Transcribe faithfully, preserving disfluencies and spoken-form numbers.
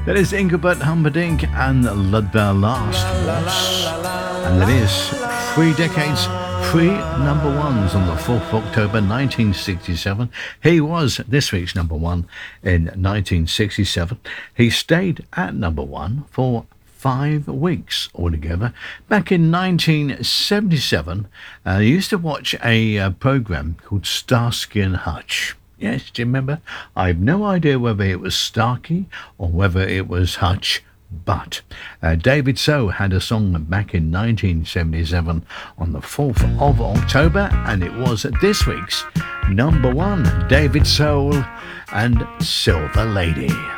That is Engelbert Humperdinck and Ludwig Last Waltz. And that is three decades, three number ones on the fourth of October nineteen sixty-seven. He was this week's number one in nineteen sixty-seven. He stayed at number one for five weeks altogether. Back in nineteen seventy-seven, uh, I used to watch a uh, program called Starsky and Hutch. Yes, do you remember? I have no idea whether it was Starkey or whether it was Hutch, but uh, David Soul had a song back in nineteen seventy-seven on the fourth of October, and it was this week's number one, David Soul and Silver Lady.